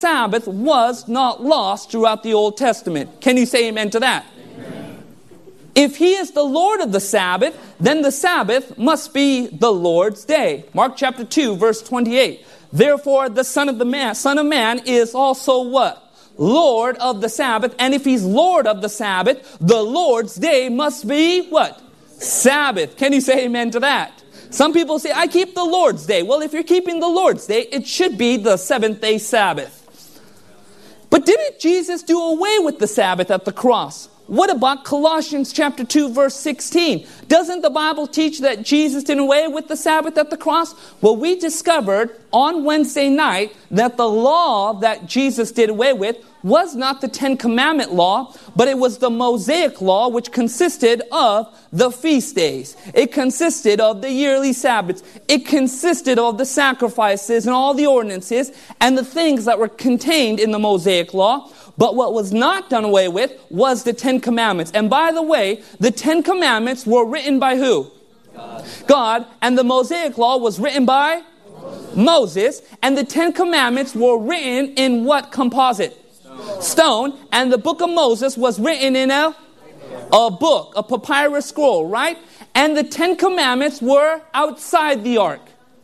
Sabbath was not lost throughout the Old Testament. Can you say amen to that? Amen. If he is the Lord of the Sabbath, then the Sabbath must be the Lord's day. Mark chapter 2, verse 28. Therefore, the Son of Man is also what? Lord of the Sabbath. And if he's Lord of the Sabbath, the Lord's day must be what? Sabbath. Can you say amen to that? Some people say, I keep the Lord's day. Well, if you're keeping the Lord's day, it should be the seventh-day Sabbath. But didn't Jesus do away with the Sabbath at the cross? What about Colossians chapter 2, verse 16? Doesn't the Bible teach that Jesus did away with the Sabbath at the cross? Well, we discovered on Wednesday night that the law that Jesus did away with was not the Ten Commandment law, but it was the Mosaic law, which consisted of the feast days. It consisted of the yearly Sabbaths. It consisted of the sacrifices and all the ordinances and the things that were contained in the Mosaic law. But what was not done away with was the Ten Commandments. And by the way, the Ten Commandments were written by who? God. And the Mosaic law was written by Moses. And the Ten Commandments were written in what composite? Stone. And the book of Moses was written in a book, a papyrus scroll, right? And the Ten Commandments were outside the ark.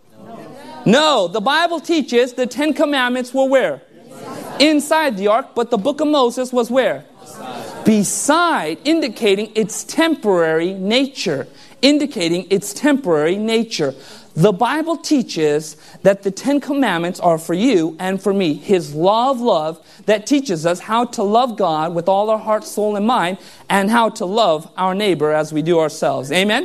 No, the Bible teaches the Ten Commandments were where? Inside the ark, but the book of Moses was where? Beside, indicating its temporary nature. Indicating its temporary nature. The Bible teaches that the Ten Commandments are for you and for me. His law of love that teaches us how to love God with all our heart, soul, and mind, and how to love our neighbor as we do ourselves. Amen?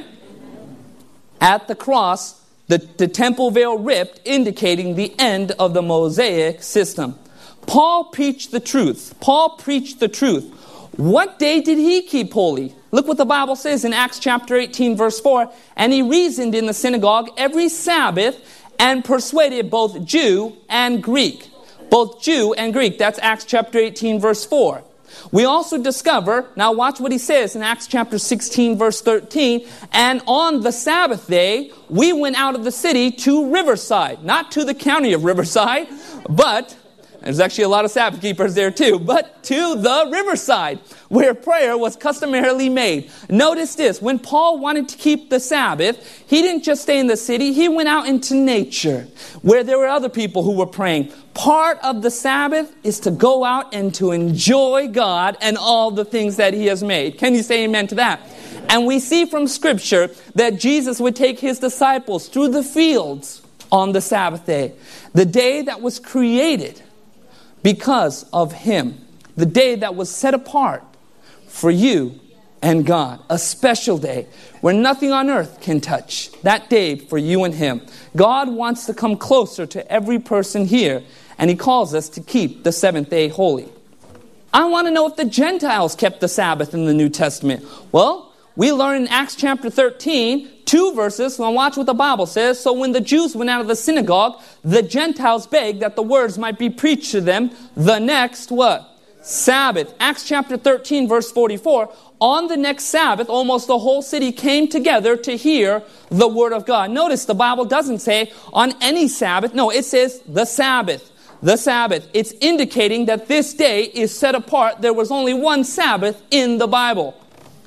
At the cross, the temple veil ripped, indicating the end of the Mosaic system. Paul preached the truth. Paul preached the truth. What day did he keep holy? Look what the Bible says in Acts chapter 18, verse 4. And he reasoned in the synagogue every Sabbath and persuaded both Jew and Greek. Both Jew and Greek. That's Acts chapter 18, verse 4. We also discover, now watch what he says in Acts chapter 16, verse 13. And on the Sabbath day, we went out of the city to Riverside. Not to the county of Riverside, but... there's actually a lot of Sabbath keepers there too, but to the riverside where prayer was customarily made. Notice this, when Paul wanted to keep the Sabbath, he didn't just stay in the city, he went out into nature where there were other people who were praying. Part of the Sabbath is to go out and to enjoy God and all the things that he has made. Can you say amen to that? And we see from Scripture that Jesus would take his disciples through the fields on the Sabbath day, the day that was created because of him. The day that was set apart for you and God. A special day where nothing on earth can touch. That day for you and him. God wants to come closer to every person here. And he calls us to keep the seventh day holy. I want to know if the Gentiles kept the Sabbath in the New Testament. Well, we learn in Acts chapter 13, 2 verses. Now watch what the Bible says. So when the Jews went out of the synagogue, the Gentiles begged that the words might be preached to them the next what? Sabbath. Acts chapter 13, verse 44. On the next Sabbath, almost the whole city came together to hear the word of God. Notice the Bible doesn't say on any Sabbath. No, it says the Sabbath. The Sabbath. It's indicating that this day is set apart. There was only one Sabbath in the Bible.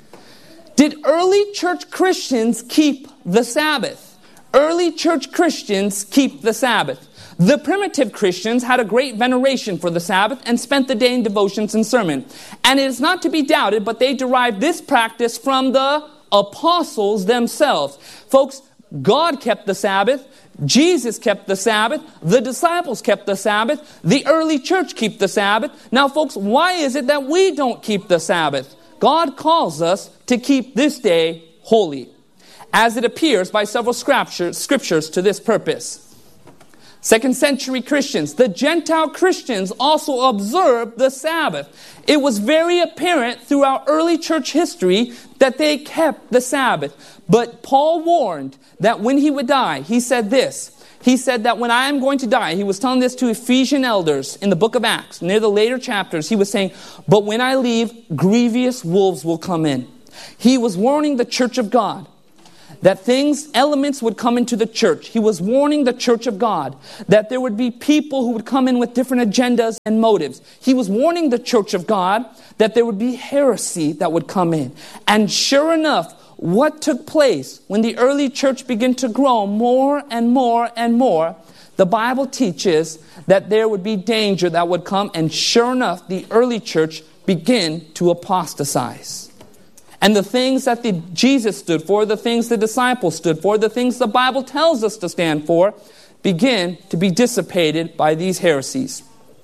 Did early church Christians keep the Sabbath? Early church Christians keep the Sabbath. The primitive Christians had a great veneration for the Sabbath and spent the day in devotions and sermon. And it is not to be doubted, but they derived this practice from the apostles themselves. Folks, God kept the Sabbath. Jesus kept the Sabbath. The disciples kept the Sabbath. The early church kept the Sabbath. Now, folks, why is it that we don't keep the Sabbath? God calls us to keep this day holy, as it appears by several scriptures to this purpose. Second century Christians, the Gentile Christians also observed the Sabbath. It was very apparent throughout early church history that they kept the Sabbath. But Paul warned that when he would die, he said this. He said that when I am going to die, he was telling this to Ephesian elders in the book of Acts, near the later chapters, he was saying, but when I leave, grievous wolves will come in. He was warning the church of God that elements would come into the church. He was warning the church of God that there would be people who would come in with different agendas and motives. He was warning the church of God that there would be heresy that would come in. And sure enough, what took place when the early church began to grow more and more and more, the Bible teaches that there would be danger that would come. And sure enough, the early church began to apostatize. And the things that Jesus stood for, the things the disciples stood for, the things the Bible tells us to stand for, begin to be dissipated by these heresies.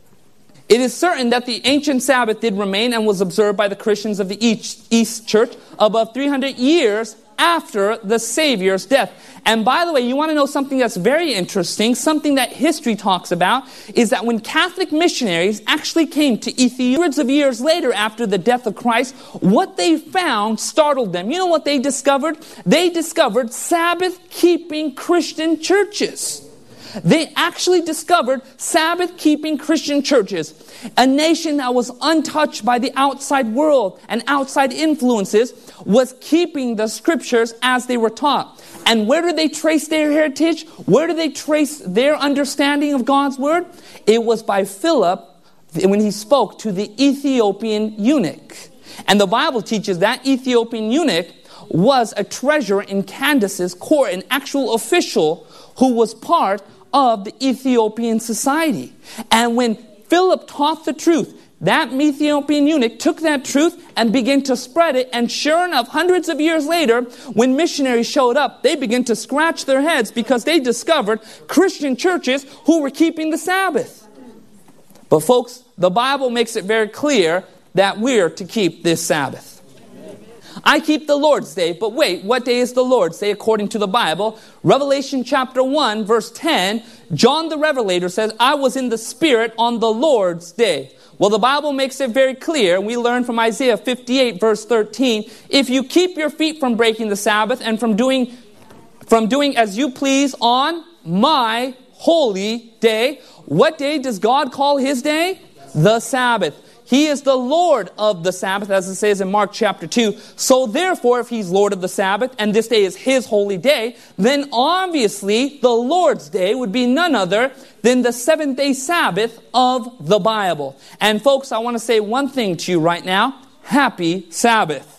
It is certain that the ancient Sabbath did remain and was observed by the Christians of the East Church above 300 years after the Savior's death. And by the way, you want to know something that's very interesting, something that history talks about, is that when Catholic missionaries actually came to Ethiopia hundreds of years later after the death of Christ, what they found startled them. You know what they discovered? They discovered Sabbath-keeping Christian churches. They actually discovered Sabbath-keeping Christian churches. A nation that was untouched by the outside world and outside influences was keeping the scriptures as they were taught. And where do they trace their heritage? Where do they trace their understanding of God's word? It was by Philip when he spoke to the Ethiopian eunuch. And the Bible teaches that Ethiopian eunuch was a treasurer in Candace's court, an actual official who was part of the Ethiopian society. And when Philip taught the truth, that Ethiopian eunuch took that truth and began to spread it. And sure enough, hundreds of years later, when missionaries showed up, they began to scratch their heads because they discovered Christian churches who were keeping the Sabbath. But folks, the Bible makes it very clear that we're to keep this Sabbath. I keep the Lord's Day, but wait, what day is the Lord's Day according to the Bible? Revelation chapter 1, verse 10, John the Revelator says, I was in the Spirit on the Lord's Day. Well, the Bible makes it very clear. We learn from Isaiah 58, verse 13, if you keep your feet from breaking the Sabbath and from doing as you please on my holy day, what day does God call his day? The Sabbath. He is the Lord of the Sabbath, as it says in Mark chapter 2. So therefore, if he's Lord of the Sabbath, and this day is his holy day, then obviously the Lord's Day would be none other than the seventh-day Sabbath of the Bible. And folks, I want to say one thing to you right now. Happy Sabbath.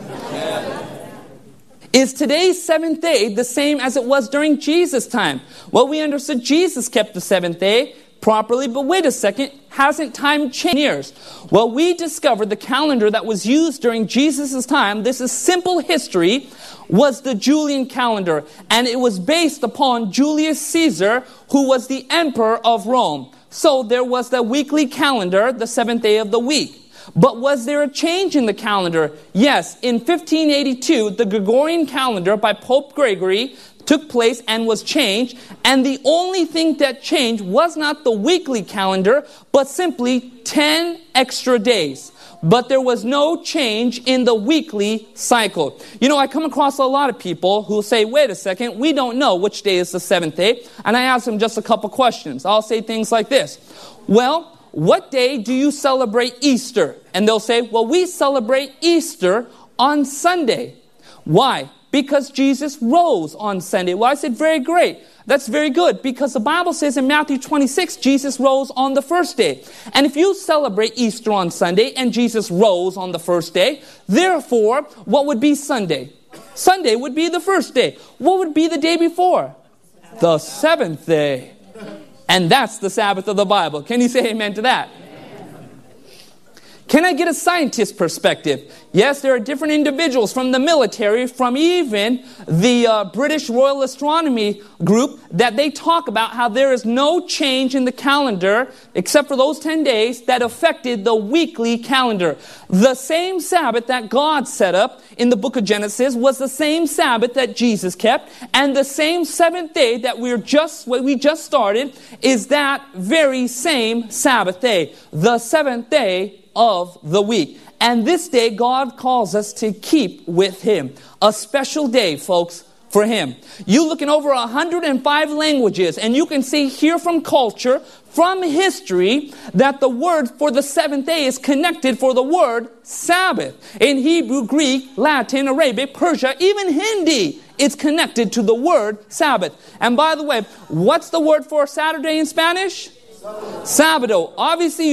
Is today's seventh day the same as it was during Jesus' time? Well, we understood Jesus kept the seventh day properly, but wait a second, hasn't time changed years? Well, we discovered the calendar that was used during Jesus' time, this is simple history, was the Julian calendar, and it was based upon Julius Caesar, who was the emperor of Rome. So there was the weekly calendar, the seventh day of the week. But was there a change in the calendar? Yes, in 1582, the Gregorian calendar by Pope Gregory took place and was changed. And the only thing that changed was not the weekly calendar, but simply 10 extra days. But there was no change in the weekly cycle. You know, I come across a lot of people who say, wait a second, we don't know which day is the seventh day. And I ask them just a couple questions. I'll say things like this. Well, what day do you celebrate Easter? And they'll say, well, we celebrate Easter on Sunday. Why? Because Jesus rose on Sunday. Well, I said, very great. That's very good. Because the Bible says in Matthew 26, Jesus rose on the first day. And if you celebrate Easter on Sunday and Jesus rose on the first day, therefore, what would be Sunday? Sunday would be the first day. What would be the day before? The seventh day. And that's the Sabbath of the Bible. Can you say amen to that? Can I get a scientist perspective? Yes, there are different individuals from the military, from even the British Royal Astronomy Group, that they talk about how there is no change in the calendar, except for those 10 days, that affected the weekly calendar. The same Sabbath that God set up in the book of Genesis was the same Sabbath that Jesus kept, and the same seventh day that we just started is that very same Sabbath day, the seventh day of the week. And this day God calls us to keep with Him. A special day, folks, for Him. You look in over 105 languages and you can see here from culture, from history, that the word for the seventh day is connected for the word Sabbath. In Hebrew, Greek, Latin, Arabic, Persia, even Hindi, it's connected to the word Sabbath. And by the way, what's the word for Saturday in Spanish? Sábado. Obviously,